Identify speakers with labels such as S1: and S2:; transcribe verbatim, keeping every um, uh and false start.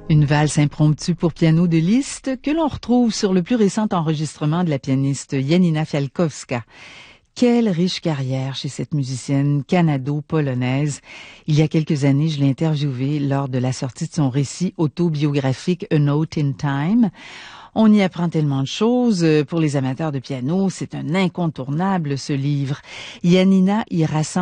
S1: Une valse impromptue pour piano de Liszt que l'on retrouve sur le plus récent enregistrement de la pianiste Janina Fialkowska. Quelle riche carrière chez cette musicienne canado-polonaise. Il y a quelques années, je l'ai interviewée lors de la sortie de son récit autobiographique A Note in Time. On y apprend tellement de choses. Pour les amateurs de piano, c'est un incontournable, ce livre. Janina y rassemble